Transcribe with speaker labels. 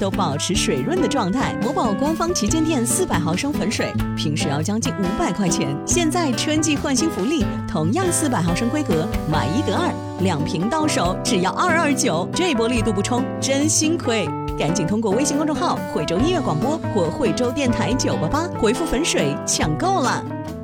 Speaker 1: 都保持水润的状态。某宝官方旗舰店400毫升粉水，平时要将近500块钱，现在春季换新福利，同样400毫升规格，买1得2，2瓶到手只要229，这波力度不冲，真心亏。赶紧通过微信公众号惠州音乐广播或惠州电台988回复粉水抢购了。